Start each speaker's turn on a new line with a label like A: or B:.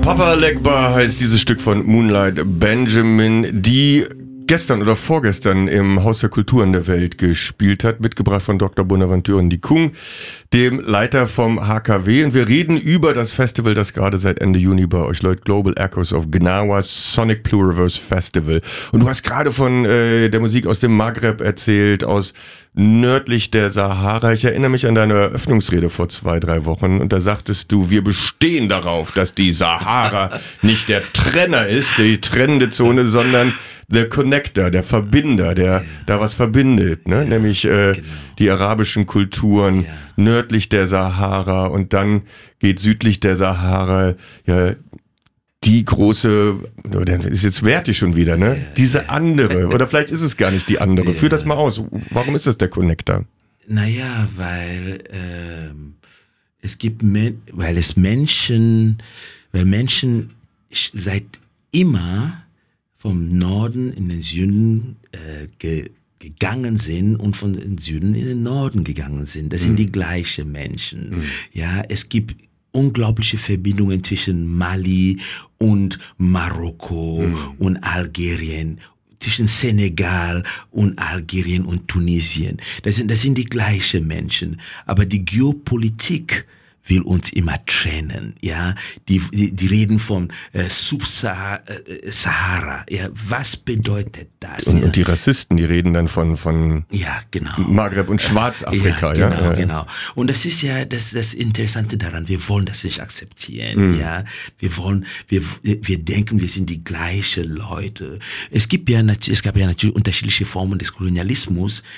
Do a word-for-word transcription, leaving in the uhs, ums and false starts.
A: Papa Legba heißt dieses Stück von Moonlight Benjamin, die gestern oder vorgestern im Haus der Kulturen der Welt gespielt hat, mitgebracht von Doktor Bonaventure Ndikung, dem Leiter vom H K W. Und wir reden über das Festival, das gerade seit Ende Juni bei euch läuft, Global Echoes of Gnawa Sonic Pluriverse Festival. Und du hast gerade von äh, der Musik aus dem Maghreb erzählt, aus nördlich der Sahara. Ich erinnere mich an deine Eröffnungsrede vor zwei, drei Wochen und da sagtest du, wir bestehen darauf, dass die Sahara nicht der Trenner ist, die trennende Zone, sondern der Connector, der Verbinder, der ja. da was verbindet, ne? Ja, nämlich äh, genau. die arabischen Kulturen ja. nördlich der Sahara und dann geht südlich der Sahara ja die große, das ist jetzt wertig schon wieder, ne? Ja, Diese ja. andere, oder vielleicht ist es gar nicht die andere. Ja. Führ das mal aus. Warum ist das der Connector?
B: Naja, weil ähm, es gibt, Men- weil es Menschen, weil Menschen seit immer vom Norden in den Süden äh, ge- gegangen sind und von den Süden in den Norden gegangen sind. Das mhm. sind die gleichen Menschen. Mhm. Ja, es gibt unglaubliche Verbindungen zwischen Mali und Marokko mhm. und Algerien, zwischen Senegal und Algerien und Tunesien. Das sind, das sind die gleichen Menschen. Aber die Geopolitik will uns immer trennen, ja. Die, die, die reden von äh, Sub-Sahara, äh, ja. Was bedeutet das?
A: Und,
B: ja?
A: und die Rassisten, die reden dann von, von
B: ja, genau.
A: Maghreb und Schwarzafrika,
B: ja.
A: ja.
B: Genau,
A: ja.
B: genau. Und das ist ja das, das Interessante daran. Wir wollen das nicht akzeptieren, mhm. ja. Wir wollen, wir, wir denken, wir sind die gleichen Leute. Es gibt ja, es gab ja natürlich unterschiedliche Formen des Kolonialismus,